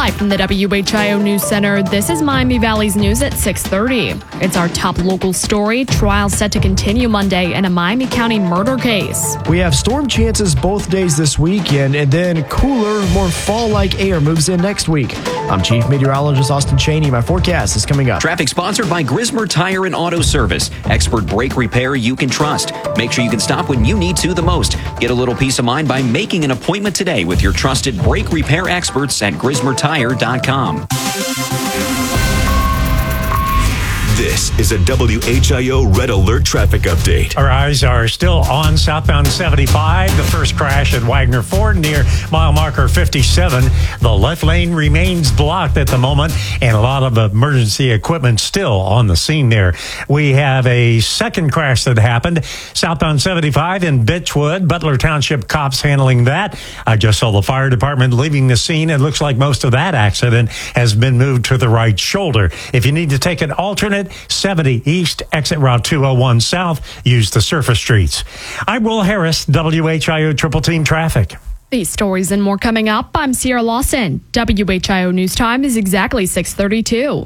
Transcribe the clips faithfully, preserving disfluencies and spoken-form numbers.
Live from the W H I O News Center, this is Miami Valley's news at six thirty. It's our top local story. Trial set to continue Monday in a Miami County murder case. We have storm chances both days this weekend, and then cooler, more fall-like air moves in next week. I'm Chief Meteorologist Austin Cheney. My forecast is coming up. Traffic sponsored by Grismer Tire and Auto Service. Expert brake repair you can trust. Make sure you can stop when you need to the most. Get a little peace of mind by making an appointment today with your trusted brake repair experts at Grismer Tire dot com. This is a W H I O Red Alert traffic update. Our eyes are still on southbound seventy-five. The first crash at Wagner Ford near mile marker fifty-seven. The left lane remains blocked at the moment, and a lot of emergency equipment still on the scene there. We have a second crash that happened southbound seventy-five in Bitchwood. Butler Township cops handling that. I just saw the fire department leaving the scene. It looks like most of that accident has been moved to the right shoulder. If you need to take an alternate, seventy East, exit Route two oh one South, use the surface streets. I'm Will Harris, W H I O Triple Team Traffic. These stories and more coming up. I'm Sierra Lawson. W H I O News Time is exactly six thirty-two.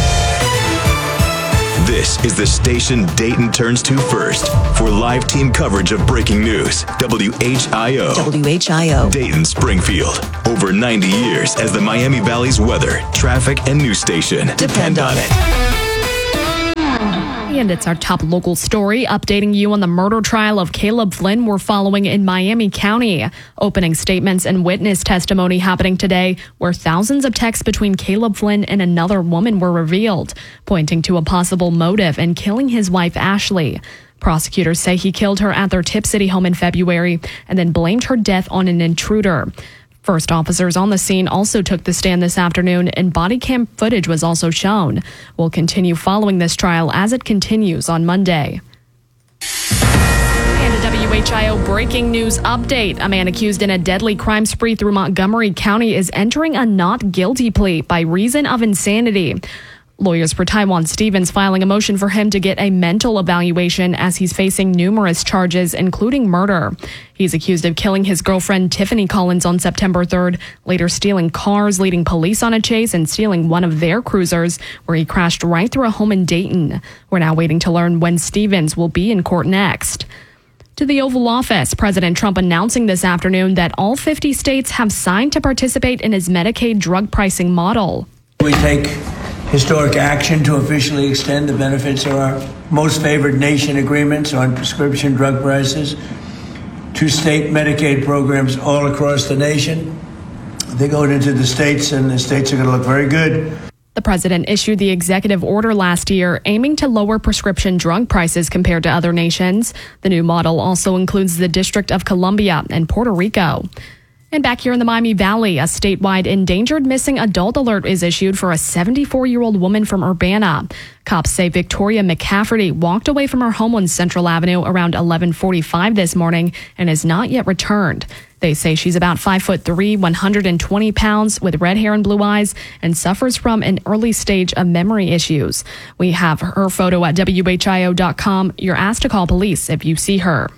This is the station Dayton turns to first for live team coverage of breaking news. W H I O. W H I O. Dayton Springfield. Over ninety years as the Miami Valley's weather, traffic, and news station. Depend on it. And it's our top local story, updating you on the murder trial of Caleb Flynn we're following in Miami County. Opening statements and witness testimony happening today, where thousands of texts between Caleb Flynn and another woman were revealed, pointing to a possible motive in killing his wife, Ashley. Prosecutors say he killed her at their Tip City home in February and then blamed her death on an intruder. First officers on the scene also took the stand this afternoon, and body cam footage was also shown. We'll continue following this trial as it continues on Monday. And a W H I O breaking news update. A man accused in a deadly crime spree through Montgomery County is entering a not guilty plea by reason of insanity. Lawyers for Taiwan Stevens filing a motion for him to get a mental evaluation as he's facing numerous charges, including murder. He's accused of killing his girlfriend Tiffany Collins on September third, later stealing cars, leading police on a chase, and stealing one of their cruisers, where he crashed right through a home in Dayton. We're now waiting to learn when Stevens will be in court next. To the Oval Office, President Trump announcing this afternoon that all fifty states have signed to participate in his Medicaid drug pricing model. We take historic action to officially extend the benefits of our most favored nation agreements on prescription drug prices to state Medicaid programs all across the nation. They're going into the states, and the states are going to look very good. The president issued the executive order last year aiming to lower prescription drug prices compared to other nations. The new model also includes the District of Columbia and Puerto Rico. And back here in the Miami Valley, a statewide endangered missing adult alert is issued for a seventy-four-year-old woman from Urbana. Cops say Victoria McCafferty walked away from her home on Central Avenue around eleven forty-five this morning and has not yet returned. They say she's about five foot three, one hundred twenty pounds, with red hair and blue eyes, and suffers from an early stage of memory issues. We have her photo at W H I O dot com. You're asked to call police if you see her.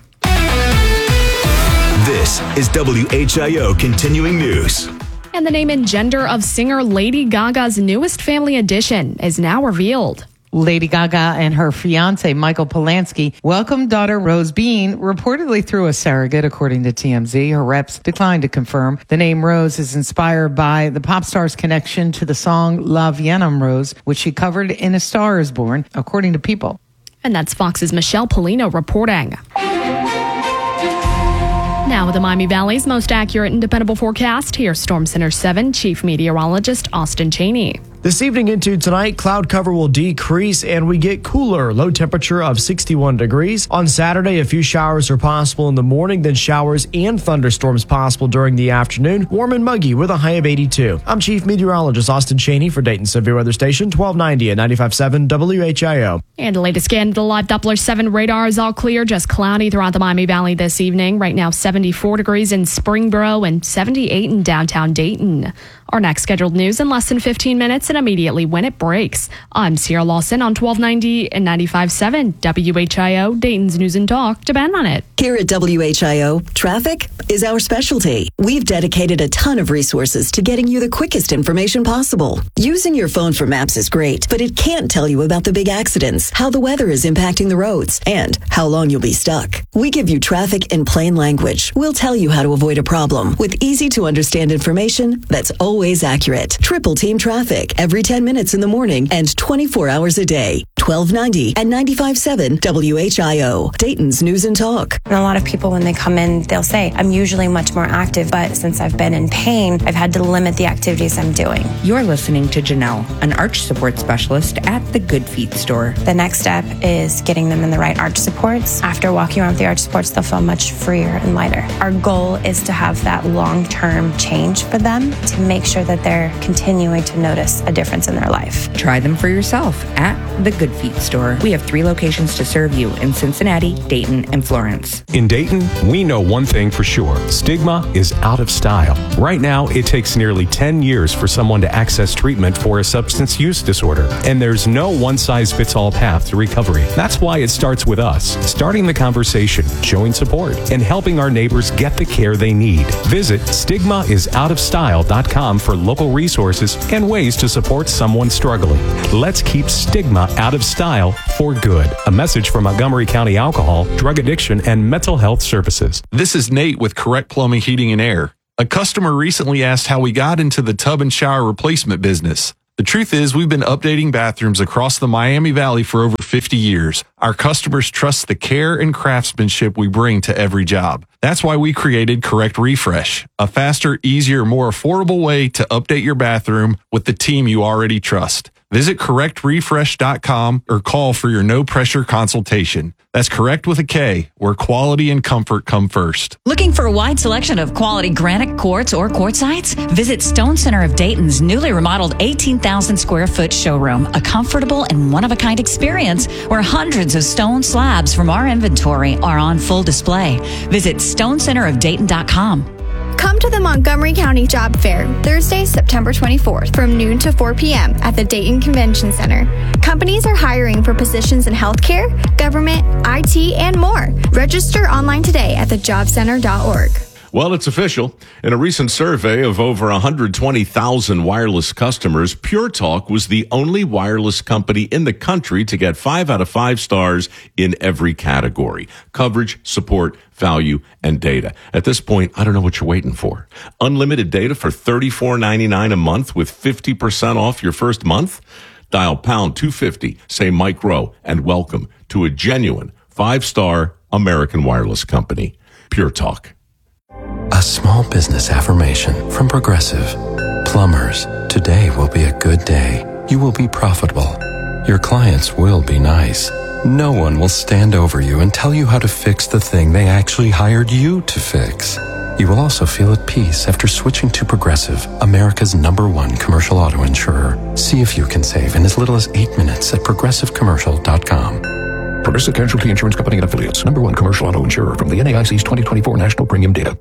This is W H I O Continuing News. And the name and gender of singer Lady Gaga's newest family addition is now revealed. Lady Gaga and her fiancé, Michael Polanski, welcomed daughter Rose Bean, reportedly through a surrogate, according to T M Z. Her reps declined to confirm. The name Rose is inspired by the pop star's connection to the song La Vienna Rose, which she covered in A Star is Born, according to People. And that's Fox's Michelle Polino reporting. Now with the Miami Valley's most accurate and dependable forecast, here's Storm Center seven Chief Meteorologist Austin Cheney. This evening into tonight, cloud cover will decrease and we get cooler, low temperature of sixty-one degrees. On Saturday, a few showers are possible in the morning, then showers and thunderstorms possible during the afternoon. Warm and muggy with a high of eighty-two. I'm Chief Meteorologist Austin Cheney for Dayton Severe Weather Station twelve ninety at ninety-five point seven W H I O. And the latest scan of the live Doppler seven radar is all clear, just cloudy throughout the Miami Valley this evening. Right now, seventy-four degrees in Springboro and seventy-eight in downtown Dayton. Our next scheduled news in less than fifteen minutes and immediately when it breaks. I'm Sierra Lawson on twelve ninety and ninety-five point seven W H I O, Dayton's News and Talk. Depend on it. Here at W H I O, traffic is our specialty. We've dedicated a ton of resources to getting you the quickest information possible. Using your phone for maps is great, but it can't tell you about the big accidents, how the weather is impacting the roads, and how long you'll be stuck. We give you traffic in plain language. We'll tell you how to avoid a problem with easy to understand information that's always accurate. Triple Team Traffic every ten minutes in the morning and twenty-four hours a day. twelve ninety and ninety-five point seven W H I O, Dayton's News and Talk. And a lot of people, when they come in, they'll say, I'm usually much more active, but since I've been in pain, I've had to limit the activities I'm doing. You're listening to Janelle, an arch support specialist at the Good Feet store. The next step is getting them in the right arch supports. After walking around with the arch supports, they'll feel much freer and lighter. Our goal is to have that long-term change for them to make sure that they're continuing to notice a difference in their life. Try them for yourself at the Good Feet store. We have three locations to serve you in Cincinnati, Dayton, and Florence. In Dayton, we know one thing for sure. Stigma is out of style. Right now, it takes nearly ten years for someone to access treatment for a substance use disorder, and there's no one-size-fits-all path to recovery. That's why it starts with us, starting the conversation, showing support, and helping our neighbors get the care they need. Visit stigma is out of style dot com for local resources and ways to support someone struggling. Let's keep stigma out of style for good. A message from Montgomery County Alcohol, Drug Addiction, and Mental Health Services. This is Nate with Correct Plumbing, Heating, and Air. A customer recently asked how we got into the tub and shower replacement business. The truth is, we've been updating bathrooms across the Miami Valley for over fifty years. Our customers trust the care and craftsmanship we bring to every job. That's why we created Correct Refresh, a faster, easier, more affordable way to update your bathroom with the team you already trust. Visit correct refresh dot com or call for your no-pressure consultation. That's Correct with a K, where quality and comfort come first. Looking for a wide selection of quality granite quartz or quartzites? Visit Stone Center of Dayton's newly remodeled eighteen thousand square foot showroom, a comfortable and one-of-a-kind experience where hundreds of stone slabs from our inventory are on full display. Visit stone center of dayton dot com. Come to the Montgomery County Job Fair, Thursday, September twenty-fourth, from noon to four p.m. at the Dayton Convention Center. Companies are hiring for positions in healthcare, government, I T, and more. Register online today at the job center dot org. Well, it's official. In a recent survey of over one hundred twenty thousand wireless customers, Pure Talk was the only wireless company in the country to get five out of five stars in every category: coverage, support, value, and data. At this point, I don't know what you're waiting for. Unlimited data for thirty-four ninety-nine a month with fifty percent off your first month? Dial pound two fifty, say Mike Rowe, and welcome to a genuine five-star American wireless company. Pure Talk. A small business affirmation from Progressive. Plumbers, today will be a good day. You will be profitable. Your clients will be nice. No one will stand over you and tell you how to fix the thing they actually hired you to fix. You will also feel at peace after switching to Progressive, America's number one commercial auto insurer. See if you can save in as little as eight minutes at progressive commercial dot com. Progressive Casualty Insurance Company and Affiliates. Number one commercial auto insurer from the N A I C's twenty twenty-four National Premium Data.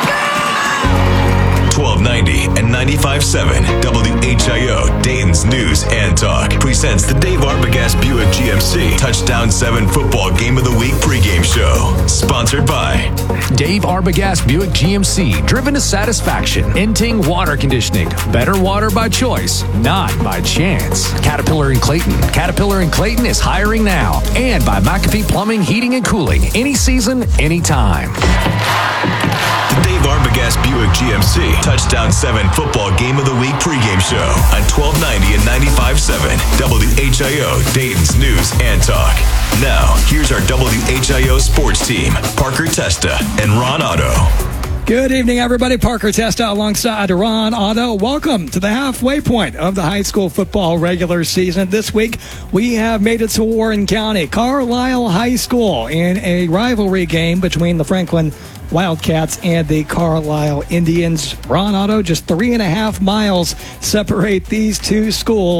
twelve ninety and ninety-five point seven W H I O, Dayton's News and Talk, presents the Dave Arbogast Buick G M C Touchdown seven Football Game of the Week pregame show. Sponsored by Dave Arbogast Buick G M C, driven to satisfaction. Inting Water Conditioning, better water by choice, not by chance. Caterpillar and Clayton. Caterpillar and Clayton is hiring now. And by McAfee Plumbing, Heating, and Cooling. Any season, anytime. The Dave Arbogast Buick G M C Touchdown seven Football Game of the Week pregame show on twelve ninety and ninety-five point seven W H I O, Dayton's News and Talk. Now, here's our W H I O sports team, Parker Testa and Ron Otto. Good evening, everybody. Parker Testa alongside Ron Otto. Welcome to the halfway point of the high school football regular season. This week, we have made it to Warren County. Carlisle High School in a rivalry game between the Franklin Wildcats and the Carlisle Indians. Ron Otto, just three and a half miles separate these two schools.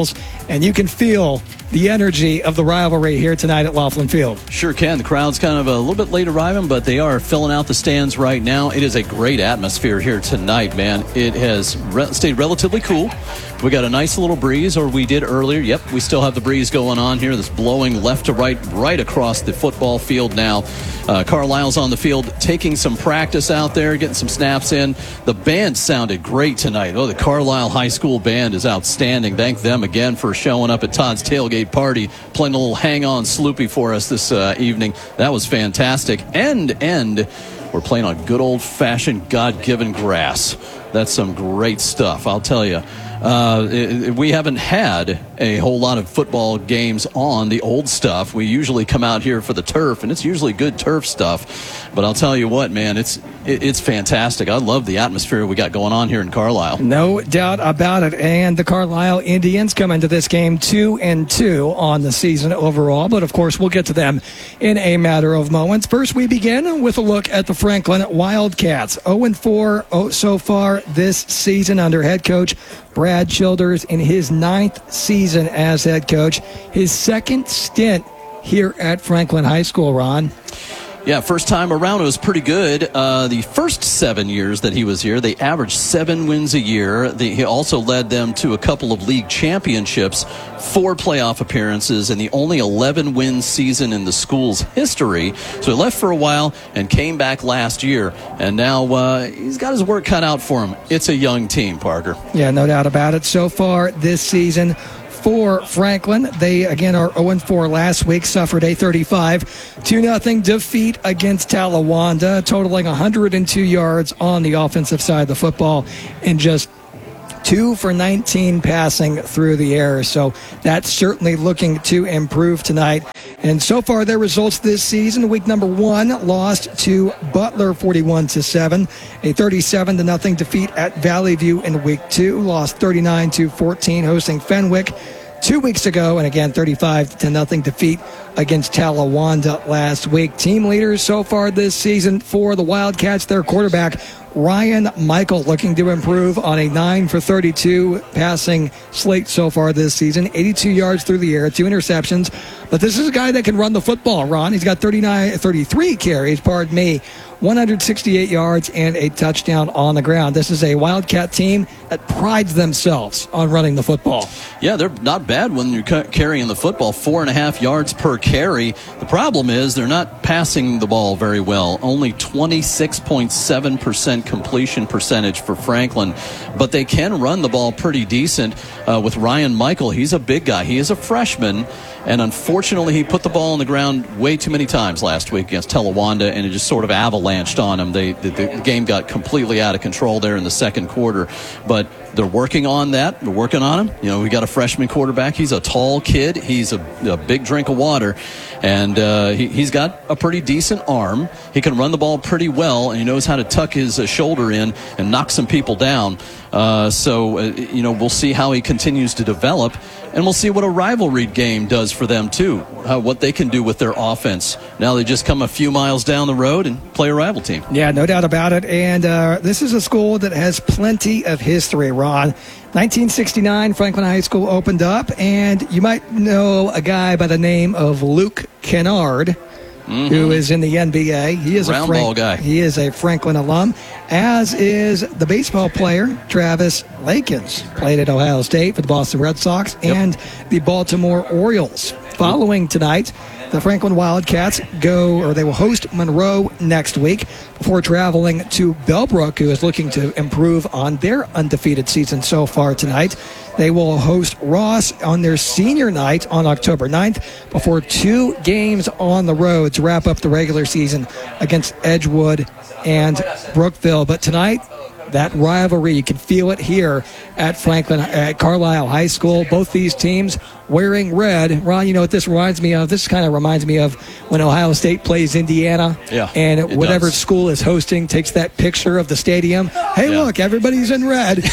and you can feel the energy of the rivalry here tonight at Laughlin Field. Sure can. The crowd's kind of a little bit late arriving, but they are filling out the stands right now. It is a great atmosphere here tonight, man. It has re- stayed relatively cool. We got a nice little breeze, or we did earlier. Yep, we still have the breeze going on here. That's blowing left to right, right across the football field now. Uh, Carlisle's on the field taking some practice out there, getting some snaps in. The band sounded great tonight. Oh, the Carlisle High School band is outstanding. Thank them again for showing up at Todd's tailgate party, playing a little hang-on Sloopy for us this uh, evening. That was fantastic. End, end. We're playing on good old-fashioned God-given grass. That's some great stuff, I'll tell you. Uh, it, we haven't had a whole lot of football games on the old stuff. We usually come out here for the turf, and it's usually good turf stuff. But I'll tell you what, man, it's it, it's fantastic. I love the atmosphere we got going on here in Carlisle. No doubt about it. And the Carlisle Indians come into this game two and two on the season overall. But of course, we'll get to them in a matter of moments. First, we begin with a look at the Franklin Wildcats. oh and four so far this season under head coach Brad Childers in his ninth season as head coach. His second stint here at Franklin High School, Ron. Yeah, first time around, it was pretty good. Uh, the first seven years that he was here, they averaged seven wins a year. The, he also led them to a couple of league championships, four playoff appearances, and the only eleven-win season in the school's history. So he left for a while and came back last year, and now uh, he's got his work cut out for him. It's a young team, Parker. Yeah, no doubt about it. So far this season, for Franklin, they again are oh and four last week, suffered a thirty-five two nothing defeat against Talawanda, totaling one hundred two yards on the offensive side of the football and just two for nineteen passing through the air. So that's certainly looking to improve tonight. And so far their results this season, week number one, lost to Butler forty-one to seven, a thirty-seven to nothing defeat at Valley View in week two, lost thirty-nine to fourteen hosting Fenwick two weeks ago, and again thirty-five to nothing defeat against Talawanda last week. Team leaders so far this season for the Wildcats, their quarterback Ryan Michael looking to improve on a nine for thirty-two passing slate so far this season, eighty-two yards through the air, two interceptions. But this is a guy that can run the football, Ron. He's got thirty-nine, thirty-three carries, pardon me, one hundred sixty-eight yards and a touchdown on the ground. This is a Wildcat team that prides themselves on running the football. Yeah, they're not bad when you're carrying the football, four and a half yards per carry. The problem is they're not passing the ball very well. Only twenty-six point seven percent completion percentage for Franklin, but they can run the ball pretty decent uh, with Ryan Michael. He's a big guy. He is a freshman, and unfortunately he put the ball on the ground way too many times last week against Talawanda, and it just sort of avalanched on him. They, the, the game got completely out of control there in the second quarter, but they're working on that. They're working on him. You know, we got a freshman quarterback. He's a tall kid. He's a, a big drink of water, and uh, he, he's got a pretty decent arm. He can run the ball pretty well, and he knows how to tuck his uh, shoulder in and knock some people down. Uh, so, uh, you know, we'll see how he continues to develop, and we'll see what a rivalry game does for them, too, how, what they can do with their offense. Now they just come a few miles down the road and play a rival team. Yeah, no doubt about it. And uh, this is a school that has plenty of history, Ron. nineteen sixty-nine, Franklin High School opened up, and you might know a guy by the name of Luke Kennard, mm-hmm. who is in the N B A. He is Round a Frank- ball guy. He is a Franklin alum, as is the baseball player Travis Lakins. Played at Ohio State for the Boston Red Sox yep. and the Baltimore Orioles. Following tonight, the Franklin Wildcats go, or they will host Monroe next week before traveling to Bellbrook, who is looking to improve on their undefeated season so far tonight. They will host Ross on their senior night on October ninth before two games on the road to wrap up the regular season against Edgewood and Brookville. But tonight, that rivalry, you can feel it here at Franklin, at Carlisle High School. Both these teams wearing red. Ron, you know what this reminds me of? This kind of reminds me of when Ohio State plays Indiana. Yeah, and whatever does. school is hosting takes that picture of the stadium. Hey, yeah. look, everybody's in red.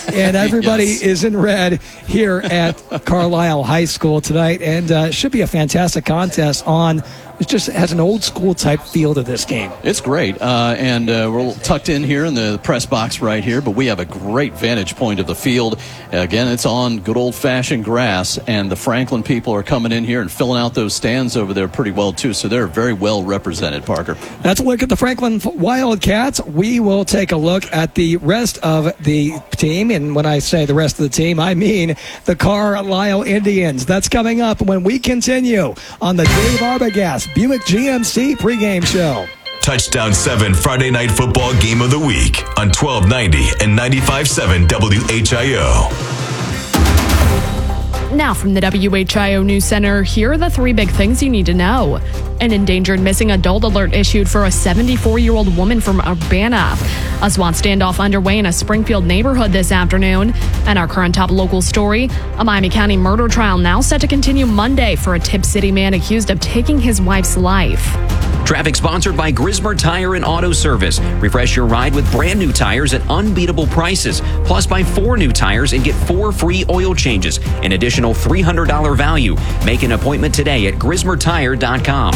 And everybody Yes. is in red here at Carlisle High School tonight. And uh, should be a fantastic contest on. It just has an old school type feel to this game. It's great, uh, and uh, we're tucked in here in the press box right here, but we have a great vantage point of the field. Again, it's on good old-fashioned grass, and the Franklin people are coming in here and filling out those stands over there pretty well, too, so they're very well represented, Parker. That's a look at the Franklin Wildcats. We will take a look at the rest of the team, and when I say the rest of the team, I mean the Carlisle Indians. That's coming up when we continue on the Dave Arbogast Buick G M C pregame show. Touchdown seven Friday Night Football Game of the Week on twelve ninety and ninety-five point seven W H I O. Now from the W H I O News Center, here are the three big things you need to know. An endangered missing adult alert issued for a seventy-four-year-old woman from Urbana. A SWAT standoff underway in a Springfield neighborhood this afternoon. And our current top local story, a Miami County murder trial now set to continue Monday for a Tip City man accused of taking his wife's life. Traffic sponsored by Grismer Tire and Auto Service. Refresh your ride with brand new tires at unbeatable prices. Plus, buy four new tires and get four free oil changes. An additional three hundred dollars value. Make an appointment today at grismer tire dot com.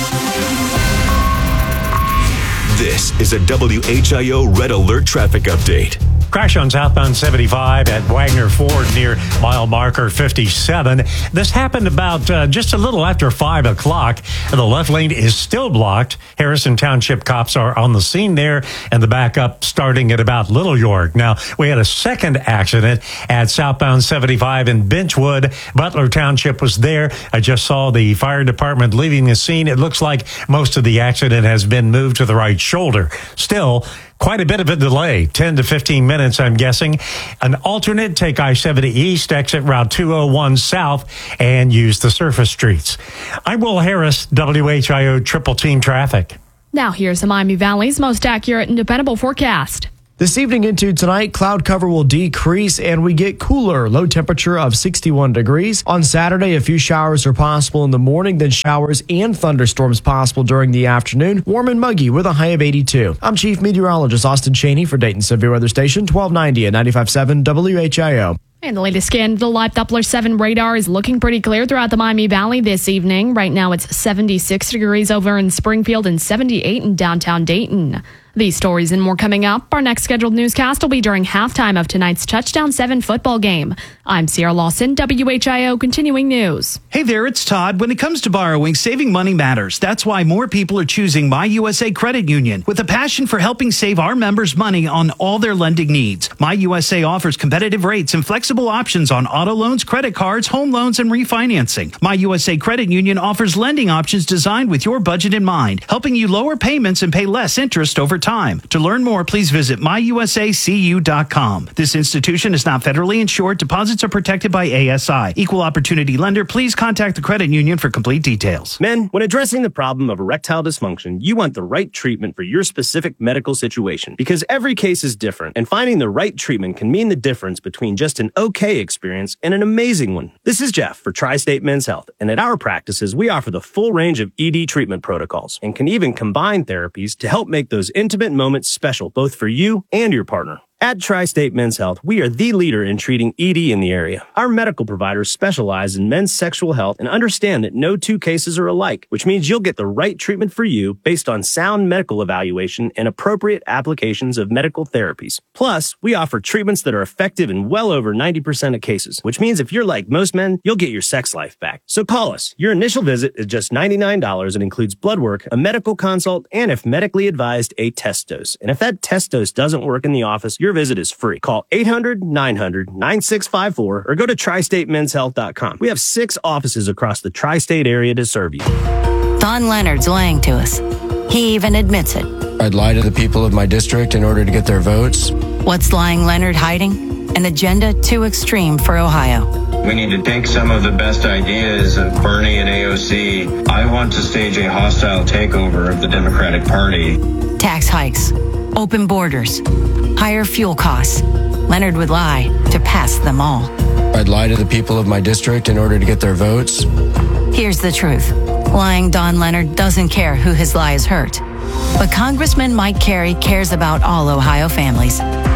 This is a W H I O Red Alert traffic update. Crash on southbound seventy-five at Wagner Ford near mile marker fifty-seven. This happened about uh, just a little after five o'clock. The left lane is still blocked. Harrison Township cops are on the scene there, and the backup starting at about Little York. Now, we had a second accident at southbound seventy-five in Benchwood. Butler Township was there. I just saw the fire department leaving the scene. It looks like most of the accident has been moved to the right shoulder. Still, quite a bit of a delay, ten to fifteen minutes, I'm guessing. An alternate, take I seventy East, exit Route two oh one South, and use the surface streets. I'm Will Harris, W H I O Triple Team Traffic. Now here's the Miami Valley's most accurate and dependable forecast. This evening into tonight, cloud cover will decrease and we get cooler. Low temperature of sixty-one degrees. On Saturday, a few showers are possible in the morning, then showers and thunderstorms possible during the afternoon. Warm and muggy with a high of eighty-two. I'm Chief Meteorologist Austin Cheney for Dayton Severe Weather Station, twelve ninety and ninety-five point seven W H I O. And the latest scan, the Live Doppler seven radar is looking pretty clear throughout the Miami Valley this evening. Right now it's seventy-six degrees over in Springfield and seventy-eight in downtown Dayton. These stories and more coming up. Our next scheduled newscast will be during halftime of tonight's Touchdown seven football game. I'm Sierra Lawson, W H I O Continuing News. Hey there, it's Todd. When it comes to borrowing, saving money matters. That's why more people are choosing My U S A Credit Union with a passion for helping save our members money on all their lending needs. My U S A offers competitive rates and flexible options on auto loans, credit cards, home loans, and refinancing. My U S A Credit Union offers lending options designed with your budget in mind, helping you lower payments and pay less interest over time. To learn more, please visit my u s a c u dot com. This institution is not federally insured. Deposits are protected by A S I. Equal opportunity lender. Please contact the credit union for complete details. Men, when addressing the problem of erectile dysfunction, you want the right treatment for your specific medical situation because every case is different, and finding the right treatment can mean the difference between just an okay experience and an amazing one. This is Jeff for Tri-State Men's Health, and at our practices, we offer the full range of E D treatment protocols and can even combine therapies to help make those intimate moments special both for you and your partner. At Tri-State Men's Health, we are the leader in treating E D in the area. Our medical providers specialize in men's sexual health and understand that no two cases are alike, which means you'll get the right treatment for you based on sound medical evaluation and appropriate applications of medical therapies. Plus, we offer treatments that are effective in well over ninety percent of cases, which means if you're like most men, you'll get your sex life back. So call us. Your initial visit is just ninety-nine dollars and includes blood work, a medical consult, and if medically advised, a test dose. And if that test dose doesn't work in the office, your visit is free. Call eight hundred, nine hundred, nine six five four or go to tri state men's health dot com. We have six offices across the tri-state area to serve you. Don Leonard's lying to us. He even admits it. I'd lie to the people of my district in order to get their votes. What's lying Leonard hiding? An agenda too extreme for Ohio. We need to take some of the best ideas of Bernie and A O C. I want to stage a hostile takeover of the Democratic Party. Tax hikes, open borders, higher fuel costs. Leonard would lie to pass them all. I'd lie to the people of my district in order to get their votes. Here's the truth. Lying Don Leonard doesn't care who his lies hurt. But Congressman Mike Carey cares about all Ohio families.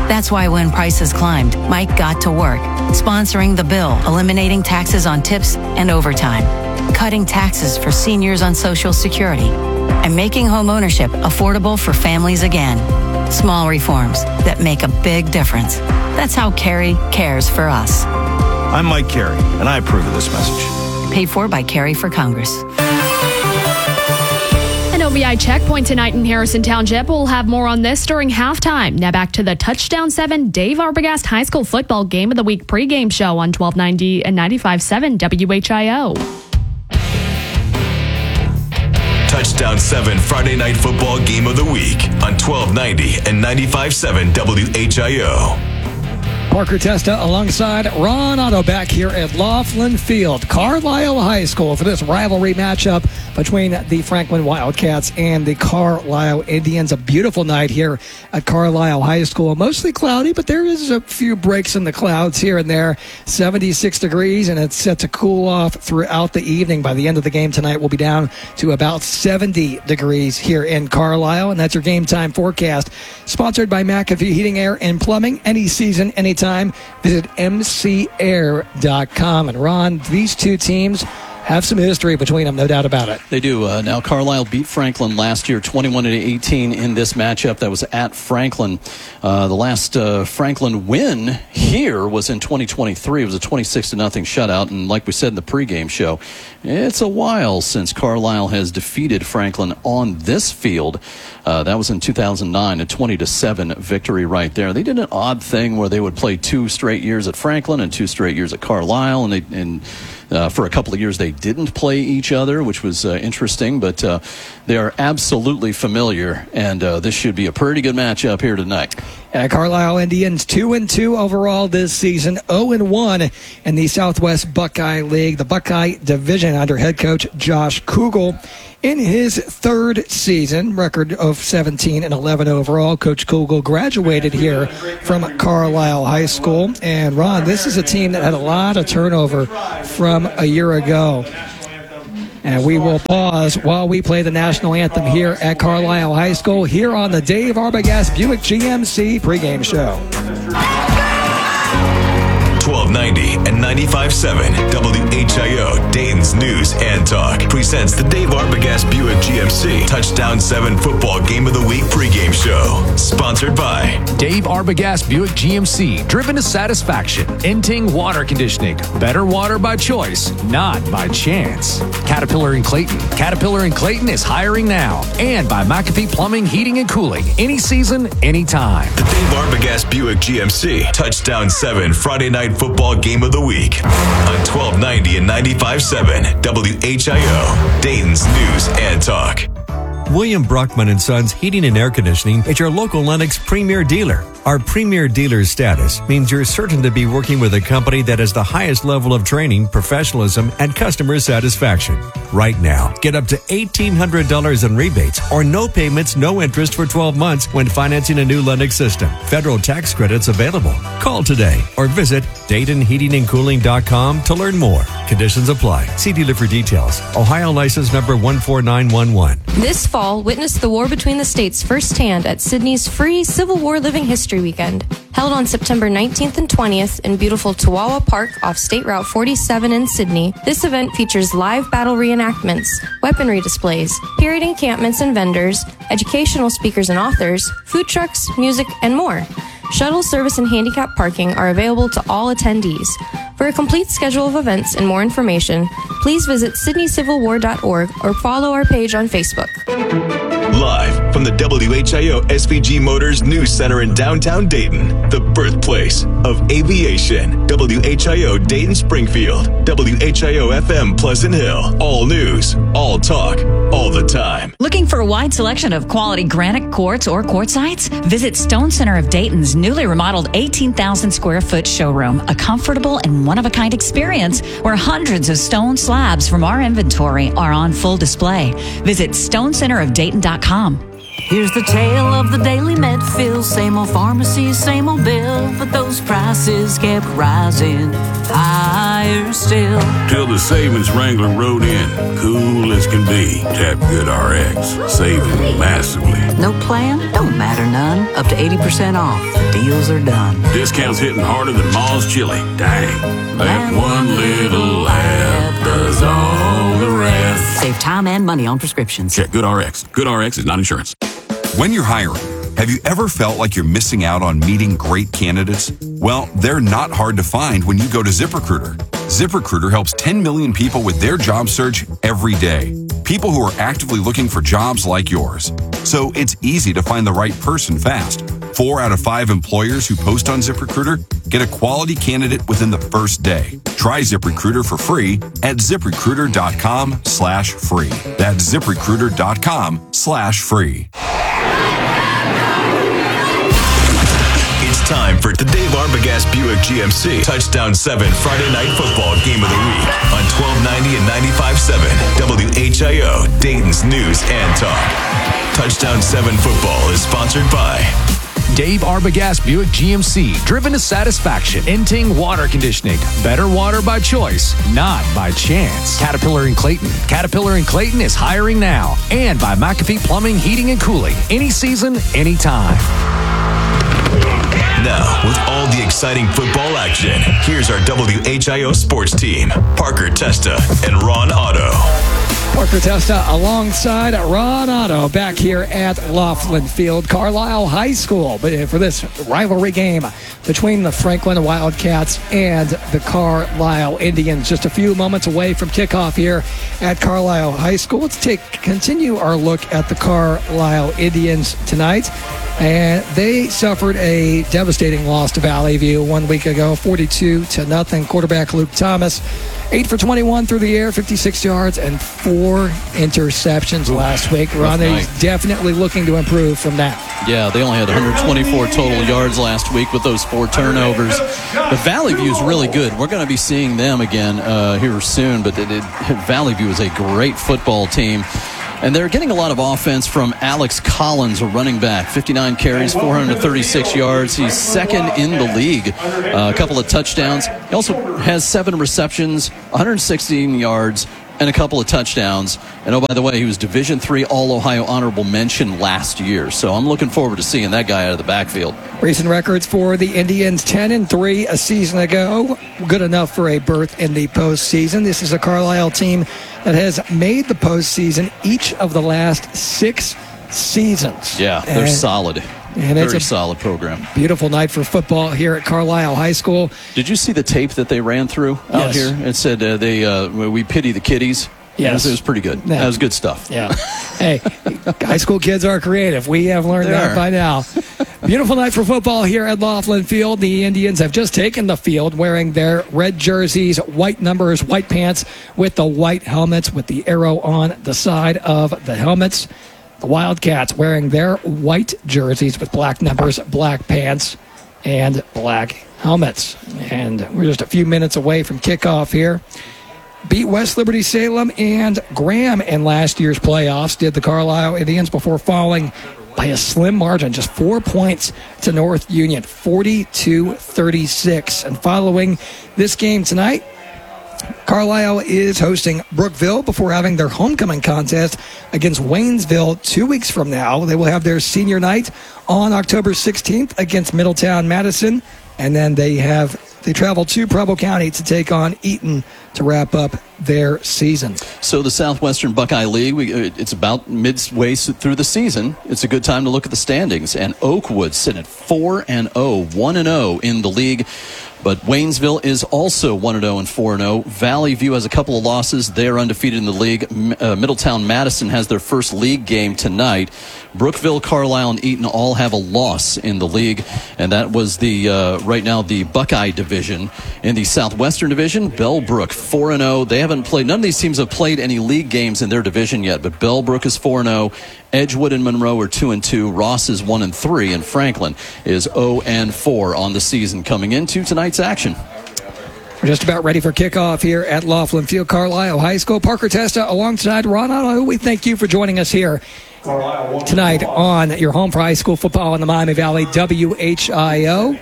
That's why when prices climbed, Mike got to work, sponsoring the bill, eliminating taxes on tips and overtime, cutting taxes for seniors on Social Security, and making home ownership affordable for families again. Small reforms that make a big difference. That's how Kerry cares for us. I'm Mike Kerry, and I approve of this message. Paid for by Kerry for Congress. An O B I checkpoint tonight in Harrison Township. We'll have more on this during halftime. Now back to the Touchdown seven Dave Arbogast High School Football Game of the Week pregame show on twelve ninety and ninety-five point seven W H I O. Touchdown seven Friday Night Football Game of the Week on twelve ninety and ninety-five point seven W H I O. Parker Testa alongside Ron Otto back here at Laughlin Field, Carlisle High School, for this rivalry matchup between the Franklin Wildcats and the Carlisle Indians. A beautiful night here at Carlisle High School. Mostly cloudy, but there is a few breaks in the clouds here and there. seventy-six degrees, and it's set to cool off throughout the evening. By the end of the game tonight, we'll be down to about seventy degrees here in Carlisle, and that's your game time forecast. Sponsored by McAfee Heating, Air, and Plumbing. Any season, anytime. Visit M C air dot com. And Ron, these two teams have some history between them, no doubt about it. They do. Uh, now, Carlisle beat Franklin last year, twenty-one to eighteen in this matchup that was at Franklin. Uh, the last uh, Franklin win here was in twenty twenty-three. It was a twenty-six to nothing shutout. And like we said in the pregame show, it's a while since Carlisle has defeated Franklin on this field. Uh, that was in two thousand nine, a twenty to seven victory right there. They did an odd thing where they would play two straight years at Franklin and two straight years at Carlisle, and they and uh, for a couple of years they didn't play each other, which was uh, interesting. But uh, they are absolutely familiar, and uh, this should be a pretty good matchup here tonight. Uh, Carlisle Indians two and two overall this season, zero and one in the Southwest Buckeye League, the Buckeye Division, under head coach Josh Kugel. In his third season, record of seventeen and eleven overall, Coach Kugel graduated here from Carlisle High School. And Ron, this is a team that had a lot of turnover from a year ago. And we will pause while we play the national anthem here at Carlisle High School, here on the Dave Arbogast Buick G M C pregame show. twelve ninety and ninety-five point seven W H I O, Dayton's News and Talk, presents the Dave Arbogast Buick G M C Touchdown seven Football Game of the Week pregame show. Sponsored by Dave Arbogast Buick G M C, driven to satisfaction. Inting Water Conditioning, better water by choice, not by chance. Caterpillar and Clayton. Caterpillar and Clayton is hiring now. And by McAfee Plumbing, Heating, and Cooling. Any season, anytime. the Dave Arbogast Buick G M C Touchdown seven Friday Night Football Game of the Week on twelve ninety and ninety-five point seven W H I O, Dayton's News and Talk. William Brockman and Sons Heating and Air Conditioning is your local Lennox premier dealer. Our premier dealer status means you're certain to be working with a company that has the highest level of training, professionalism, and customer satisfaction. Right now, get up to eighteen hundred dollars in rebates or no payments, no interest for twelve months when financing a new Lennox system. Federal tax credits available. Call today or visit Dayton Heating and Cooling dot com to learn more. Conditions apply. See dealer for details. Ohio license number one four nine one one. This fall, witness the war between the states firsthand at Sydney's free Civil War Living History Weekend. Held on September nineteenth and twentieth in beautiful Tawawa Park off State Route forty-seven in Sydney, this event features live battle reenactments, weaponry displays, period encampments and vendors, educational speakers and authors, food trucks, music, and more. Shuttle service and handicap parking are available to all attendees. For a complete schedule of events and more information, please visit sydney civil war dot org or follow our page on Facebook. Live from the W H I O S V G Motors News Center in downtown Dayton, the birthplace of aviation. W H I O Dayton Springfield, W H I O F M Pleasant Hill. All news, all talk, all the time. Looking for a wide selection of quality granite quartz or quartzites? Visit Stone Center of Dayton's newly remodeled eighteen thousand square foot showroom, a comfortable and one-of-a-kind experience where hundreds of stone slabs from our inventory are on full display. Visit stone center of dayton dot com. Here's the tale of the daily Medfield. Same old pharmacy, same old bill, but those prices kept rising higher still. Till the savings wrangler rode in, cool as can be. Tap GoodRx, saving massively. No plan? Don't matter none. Up to eighty percent off. The deals are done. Discounts hitting harder than Ma's chili. Dang. That one little app does all the rest. Save time and money on prescriptions. Check GoodRx. GoodRx is not insurance. When you're hiring, have you ever felt like you're missing out on meeting great candidates? Well, they're not hard to find when you go to ZipRecruiter. ZipRecruiter helps ten million people with their job search every day. People who are actively looking for jobs like yours. So it's easy to find the right person fast. Four out of five employers who post on ZipRecruiter get a quality candidate within the first day. Try ZipRecruiter for free at ZipRecruiter.com slash free. That's ZipRecruiter.com slash free. It's time for the Dave Arbogast Buick G M C Touchdown seven Friday Night Football Game of the Week on twelve ninety and ninety-five point seven W H I O, Dayton's News and Talk. Touchdown seven Football is sponsored by Dave Arbogast Buick G M C, driven to satisfaction. Inting Water Conditioning. Better water by choice, not by chance. Caterpillar and Clayton. Caterpillar and Clayton is hiring now. And by McAfee Plumbing, Heating, and Cooling. Any season, anytime. Now, with all the exciting football action, here's our W H I O sports team, Parker Testa and Ron Otto. Parker Testa alongside Ron Otto back here at Laughlin Field, Carlisle High School, but for this rivalry game between the Franklin Wildcats and the Carlisle Indians. Just a few moments away from kickoff here at Carlisle High School. Let's take continue our look at the Carlisle Indians tonight. And they suffered a devastating loss to Valley View one week ago, forty-two to nothing. Quarterback Luke Thomas, eight for twenty-one through the air, fifty-six yards, and four interceptions last week. Ron, he's definitely looking to improve from that. Yeah, they only had one hundred twenty-four total yards last week with those four turnovers. But Valley View is really good. We're going to be seeing them again uh, here soon. But it, it, Valley View is a great football team. And they're getting a lot of offense from Alex Collins, a running back. fifty-nine carries, four hundred thirty-six yards. He's second in the league. Uh, a couple of touchdowns. He also has seven receptions, one hundred sixteen yards, and a couple of touchdowns. And oh, by the way, he was Division three All-Ohio Honorable Mention last year. So I'm looking forward to seeing that guy out of the backfield. Recent records for the Indians, ten and three a season ago. Good enough for a berth in the postseason. This is a Carlisle team that has made the postseason each of the last six seasons. Yeah, they're and, solid. And Very it's a solid program. Beautiful night for football here at Carlisle High School. Did you see the tape that they ran through out Yes. here? It said uh, they uh, we pity the kiddies. Yes. It was, it was pretty good. Yeah. That was good stuff. Yeah. Hey, high school kids are creative. We have learned They that are. by now. Beautiful night for football here at Laughlin Field. The Indians have just taken the field wearing their red jerseys, white numbers, white pants with the white helmets with the arrow on the side of the helmets. The Wildcats wearing their white jerseys with black numbers, black pants, and black helmets. And we're just a few minutes away from kickoff here. Beat West Liberty Salem and Graham in last year's playoffs, did the Carlisle Indians, before falling by a slim margin, just four points to North Union, forty-two thirty-six. And following this game tonight, Carlisle is hosting Brookville before having their homecoming contest against Waynesville two weeks from now. They will have their senior night on October sixteenth against Middletown Madison, and then they have they travel to Preble County to take on Eaton to wrap up their season. So the Southwestern Buckeye League, we, it's about midway through the season. It's a good time to look at the standings. And Oakwood sitting at four and oh, one and oh in the league. But Waynesville is also one and oh and four and oh. Valley View has a couple of losses. They're undefeated in the league. Uh, Middletown Madison has their first league game tonight. Brookville, Carlisle, and Eaton all have a loss in the league. And that was the uh, right now the Buckeye division. In the Southwestern division, Bellbrook four and oh. They haven't played, none of these teams have played any league games in their division yet, but Bellbrook is four and oh. Edgewood and Monroe are two and two. Ross is one and three, and Franklin is oh and four on the season coming into tonight's action. We're just about ready for kickoff here at Laughlin Field, Carlisle High School. Parker Testa alongside Ron Otto. We thank you for joining us here tonight on your home for high school football in the Miami Valley, W H I O.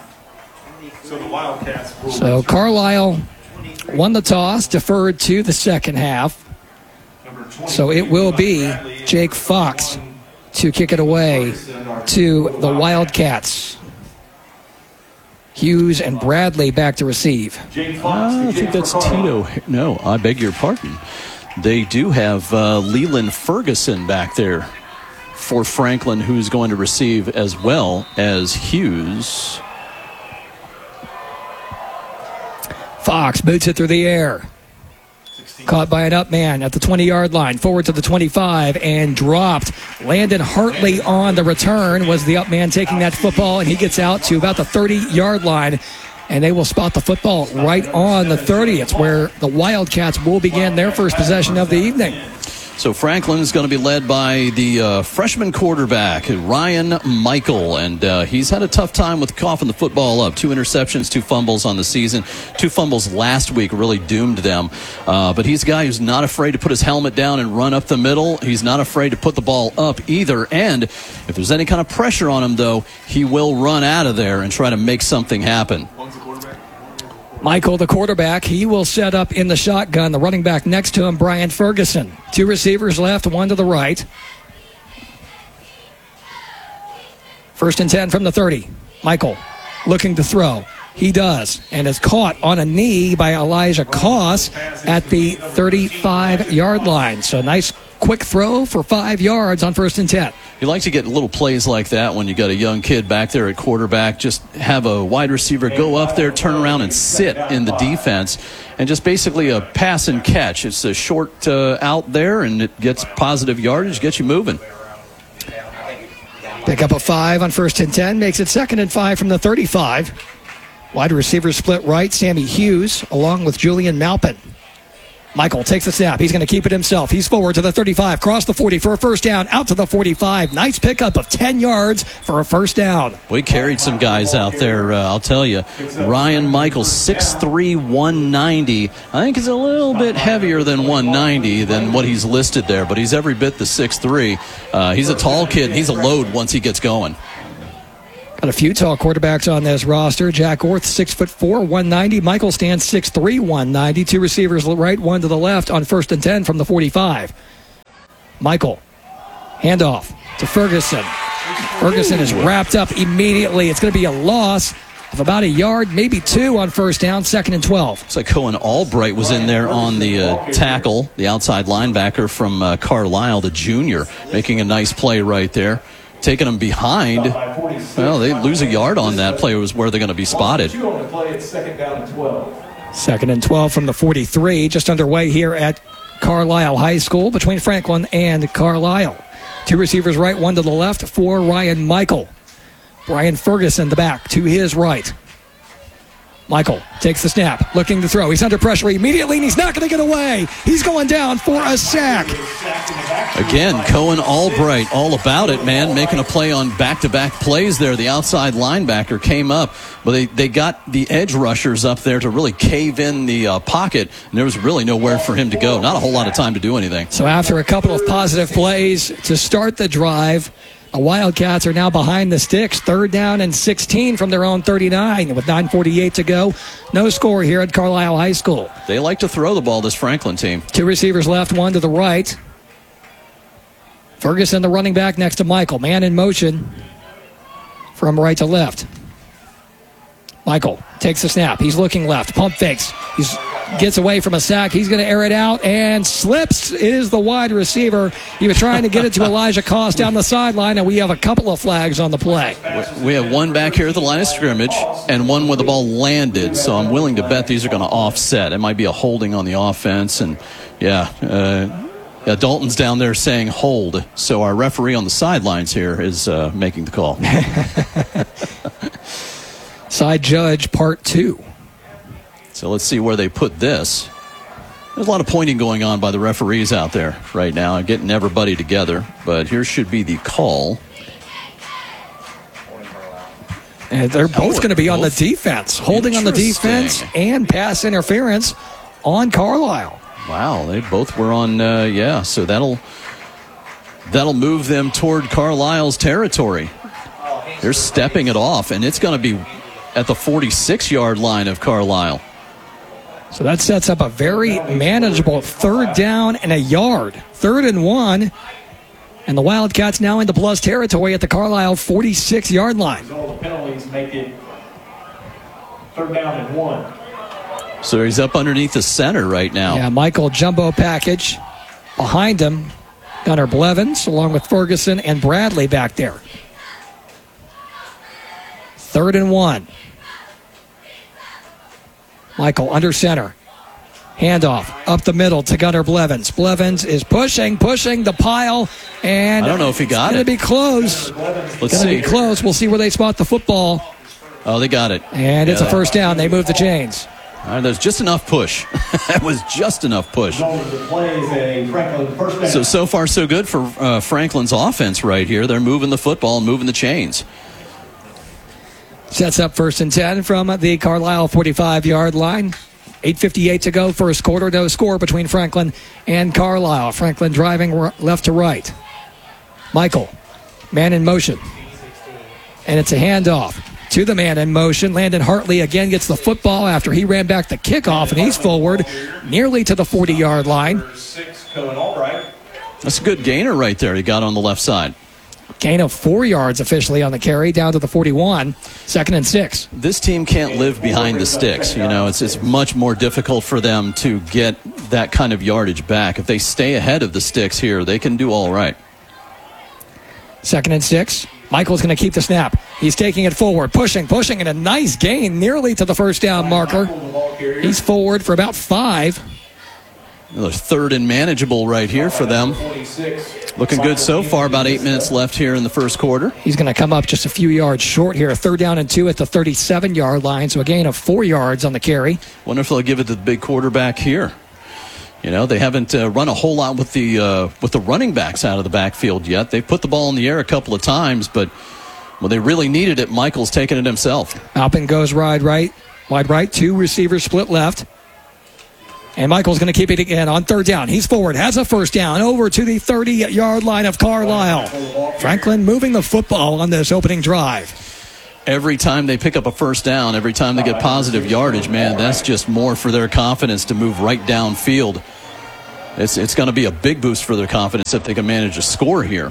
So Carlisle won the toss, deferred to the second half. So it will be Jake Fox to kick it away to the Wildcats. Hughes and Bradley back to receive. Uh, I think that's Tito. No, I beg your pardon. They do have uh, Leland Ferguson back there for Franklin, who's going to receive as well as Hughes. Fox boots it through the air. Caught by an up man at the twenty-yard line. Forward to the twenty-five and dropped. Landon Hartley on the return was the up man taking that football, and he gets out to about the thirty-yard line, and they will spot the football right on the thirty. It's where the Wildcats will begin their first possession of the evening. So Franklin is going to be led by the uh, freshman quarterback, Ryan Michael, and uh, he's had a tough time with coughing the football up. Two interceptions, two fumbles on the season. Two fumbles last week really doomed them. Uh, but he's a guy who's not afraid to put his helmet down and run up the middle. He's not afraid to put the ball up either. And if there's any kind of pressure on him, though, he will run out of there and try to make something happen. Michael, the quarterback, he will set up in the shotgun. The running back next to him, Brian Ferguson. Two receivers left, one to the right. First and ten from the thirty. Michael looking to throw. He does, and is caught on a knee by Elijah Koss at the thirty-five-yard line. So nice quick throw for five yards on first and ten. You like to get little plays like that when you got a young kid back there at quarterback. Just have a wide receiver go up there, turn around, and sit in the defense. And just basically a pass and catch. It's a short uh, out there, and it gets positive yardage, gets you moving. Pick up a five on first and ten. Makes it second and five from the thirty-five. Wide receiver split right. Sammy Hughes along with Julian Malpin. Michael takes the snap. He's going to keep it himself. He's forward to the thirty-five, cross the forty for a first down, out to the forty-five. Nice pickup of ten yards for a first down. We carried some guys out there, uh, I'll tell you. Ryan Michael, six three, one ninety. I think he's a little bit heavier than one ninety than what he's listed there, but he's every bit the six three. Uh, he's a tall kid. He's a load once he gets going. Got a few tall quarterbacks on this roster. Jack Orth, six foot four, one ninety. Michael stands six three, one ninety. Two receivers right, one to the left on first and ten from the forty-five. Michael, handoff to Ferguson. Ferguson is wrapped up immediately. It's going to be a loss of about a yard, maybe two on first down, second and twelve. Looks like Cohen Albright was in there on the uh, tackle, the outside linebacker from uh, Carlisle, the junior, making a nice play right there. Taking them behind, well, they lose a yard on that play was where they're going to be spotted. Second and twelve from the forty-three, just underway here at Carlisle High School between Franklin and Carlisle. Two receivers right, one to the left for Ryan Michael. Brian Ferguson, the back, to his right. Michael takes the snap, looking to throw. He's under pressure immediately, and he's not going to get away. He's going down for a sack. Again, Cohen Albright, all about it, man, making a play on back-to-back plays there. The outside linebacker came up, but they, they got the edge rushers up there to really cave in the uh, pocket, and there was really nowhere for him to go. Not a whole lot of time to do anything. So after a couple of positive plays to start the drive, the Wildcats are now behind the sticks, third down and sixteen from their own thirty-nine with nine forty-eight to go. No score here at Carlisle High School. They like to throw the ball, this Franklin team. Two receivers left, one to the right. Ferguson, the running back, next to Michael. Man in motion from right to left. Michael takes the snap. He's looking left. Pump fakes. He gets away from a sack. He's going to air it out and slips. It is the wide receiver. He was trying to get it to Elijah Koss down the sideline, and we have a couple of flags on the play. We have one back here at the line of scrimmage and one where the ball landed, so I'm willing to bet these are going to offset. It might be a holding on the offense, and yeah, uh, yeah, Dalton's down there saying hold, so our referee on the sidelines here is uh, making the call. Side judge, part two. So let's see where they put this. There's a lot of pointing going on by the referees out there right now, getting everybody together. But here should be the call. And they're both going to be on the defense, holding on the defense and pass interference on Carlisle. Wow, they both were on, uh, yeah, so that'll That'll move them toward Carlisle's territory. They're stepping it off, and it's going to be at the forty-six-yard line of Carlisle. So that sets up a very manageable third down and a yard. Third and one. And the Wildcats now into plus territory at the Carlisle forty-six-yard line. All the penalties make it third down and one. So he's up underneath the center right now. Yeah, Michael jumbo package. Behind him, Gunnar Blevins, along with Ferguson and Bradley back there. Third and one. Michael under center. Handoff up the middle to Gunnar Blevins. Blevins is pushing, pushing the pile, and I don't know if he got it's it. Going to be close. Let's Going to see. be close. We'll see where they spot the football. Oh, they got it. And it's Yeah. a first down. They move the chains. All right, there's just enough push. That was just enough push. So, so far, so good for uh, Franklin's offense right here. They're moving the football and moving the chains. Sets up first and ten from the Carlisle forty-five-yard line. eight fifty-eight to go, first quarter. No score between Franklin and Carlisle. Franklin driving left to right. Michael, man in motion. And it's a handoff to the man in motion. Landon Hartley again gets the football after he ran back the kickoff, and he's forward nearly to the forty-yard line. That's a good gainer right there he got on the left side. Gain of four yards officially on the carry, down to the forty-one. Second and six. This team can't live behind the sticks. You know, it's it's much more difficult for them to get that kind of yardage back. If they stay ahead of the sticks here, they can do all right. Second and six. Michael's going to keep the snap. He's taking it forward, pushing, pushing, and a nice gain nearly to the first down marker. He's forward for about five. Another third and manageable right here for them. Looking good so far. About eight minutes left here in the first quarter. He's going to come up just a few yards short here. Third down and two at the thirty-seven-yard line, so a gain of four yards on the carry. Wonder if they'll give it to the big quarterback here. You know, they haven't uh, run a whole lot with the uh, with the running backs out of the backfield yet. They've put the ball in the air a couple of times, but when they really needed it, Michael's taken it himself. Alpin goes wide right, wide right. Two receivers split left. And Michael's going to keep it again on third down. He's forward, has a first down, over to the thirty-yard line of Carlisle. Franklin moving the football on this opening drive. Every time they pick up a first down, every time they get positive yardage, man, that's just more for their confidence to move right downfield. It's, it's going to be a big boost for their confidence if they can manage to score here.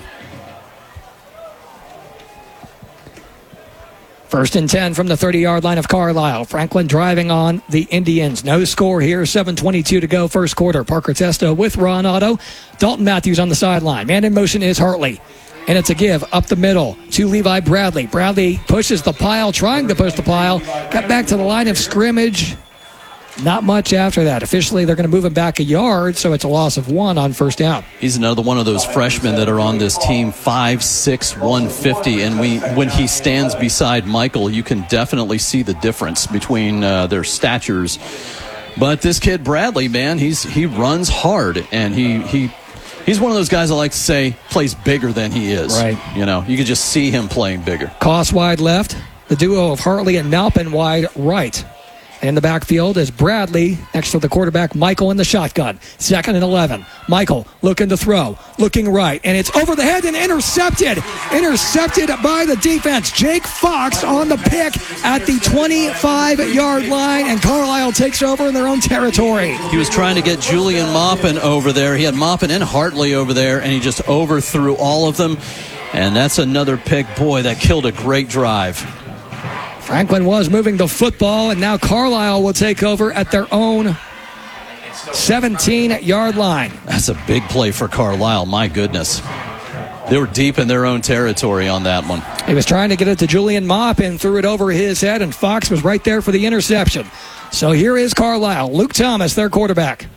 First and ten from the thirty-yard line of Carlisle. Franklin driving on the Indians. No score here. seven twenty-two to go, first quarter. Parker Testa with Ron Otto. Dalton Matthews on the sideline. Man in motion is Hartley. And it's a give up the middle to Levi Bradley. Bradley pushes the pile, trying to push the pile. Got back to the line of scrimmage. Not much after that. Officially, they're going to move him back a yard, so it's a loss of one on first down. He's another one of those freshmen that are on this team, five six, one fifty, and we, when he stands beside Michael, you can definitely see the difference between uh, their statures. But this kid, Bradley, man, he's he runs hard, and he he he's one of those guys I like to say plays bigger than he is. Right. You know, you can just see him playing bigger. Koss wide left. The duo of Hartley and Malpin wide right. In the backfield is Bradley next to the quarterback, Michael in the shotgun. Second and eleven. Michael looking to throw, looking right, and it's over the head and intercepted. Intercepted by the defense. Jake Fox on the pick at the twenty-five-yard line, and Carlisle takes over in their own territory. He was trying to get Julian Maupin over there. He had Maupin and Hartley over there, and he just overthrew all of them. And that's another pick. Boy, that killed a great drive. Franklin was moving the football, and now Carlisle will take over at their own seventeen-yard line. That's a big play for Carlisle. My goodness. They were deep in their own territory on that one. He was trying to get it to Julian Maupin, threw it over his head, and Fox was right there for the interception. So here is Carlisle. Luke Thomas, their quarterback.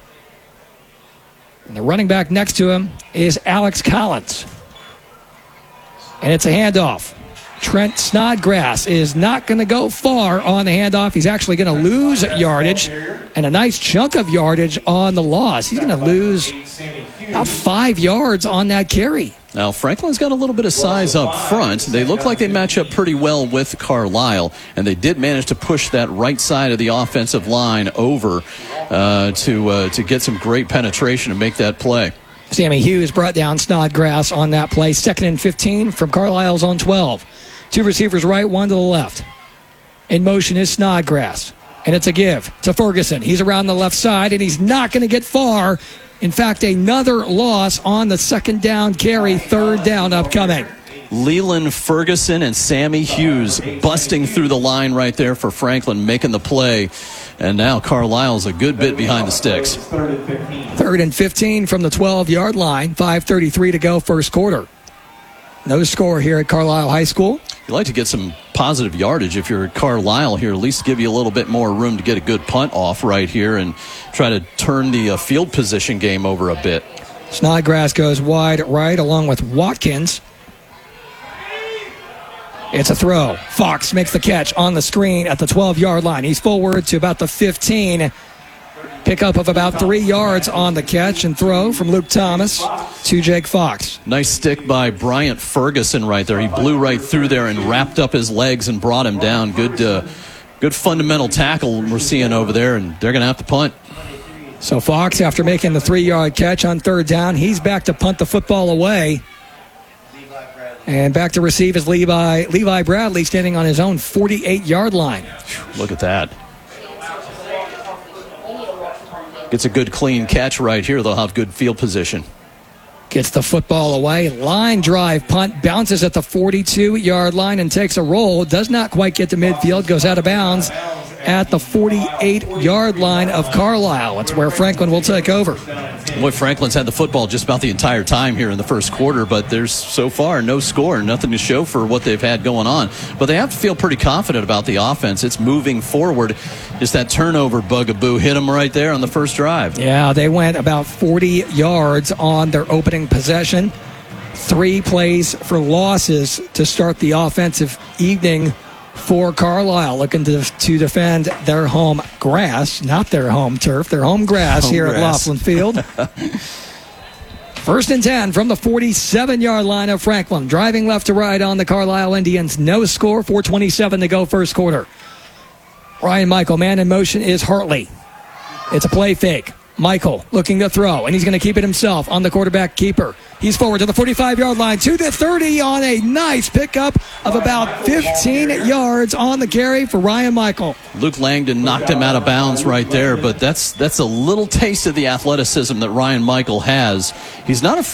And the running back next to him is Alex Collins. And it's a handoff. Trent Snodgrass is not going to go far on the handoff. He's actually going to lose yardage and a nice chunk of yardage on the loss. He's going to lose about five yards on that carry. Now, Franklin's got a little bit of size up front. They look like they match up pretty well with Carlisle, and they did manage to push that right side of the offensive line over uh, to uh, to get some great penetration and make that play. Sammy Hughes brought down Snodgrass on that play. Second and fifteen from Carlisle's own twelve. Two receivers right, one to the left. In motion is Snodgrass. And it's a give to Ferguson. He's around the left side, and he's not going to get far. In fact, another loss on the second down carry, third down upcoming. Leland Ferguson and Sammy Hughes busting through the line right there for Franklin, making the play. And now Carlisle's a good bit behind the sticks. Third and fifteen from the twelve-yard line. five thirty-three to go, first quarter. No score here at Carlisle High School. You'd like to get some positive yardage if you're at Carlisle here, at least give you a little bit more room to get a good punt off right here and try to turn the uh, field position game over a bit. Snodgrass goes wide right along with Watkins. It's a throw. Fox makes the catch on the screen at the twelve-yard line. He's forward to about the fifteen. Pickup of about three yards on the catch and throw from Luke Thomas to Jake Fox. Nice stick by Bryant Ferguson right there. He blew right through there and wrapped up his legs and brought him down. Good uh, good fundamental tackle we're seeing over there, and they're going to have to punt. So Fox, after making the three-yard catch on third down, he's back to punt the football away. And back to receive is Levi, Levi Bradley standing on his own forty-eight-yard line. Look at that. Gets a good clean catch right here. They'll have good field position. Gets the football away. Line drive punt. Bounces at the forty-two-yard line and takes a roll. Does not quite get to midfield. Goes out of bounds at the forty-eight-yard line of Carlisle. It's where Franklin will take over. Boy, Franklin's had the football just about the entire time here in the first quarter, but there's so far no score, nothing to show for what they've had going on. But they have to feel pretty confident about the offense. It's moving forward. Just that turnover bugaboo hit them right there on the first drive. Yeah, they went about forty yards on their opening possession. Three plays for losses to start the offensive evening for Carlisle, looking to, to defend their home grass, not their home turf, their home grass home here grass. At Laughlin Field. First and ten from the forty-seven-yard line of Franklin. Driving left to right on the Carlisle Indians. No score, four twenty-seven to go first quarter. Ryan Michael, man in motion is Hartley. It's a play fake. Michael looking to throw, and he's going to keep it himself on the quarterback keeper. He's forward to the forty-five-yard line, to the thirty on a nice pickup of about fifteen yards on the carry for Ryan Michael. Luke Langdon knocked him out of bounds right there, but that's that's a little taste of the athleticism that Ryan Michael has. He's not a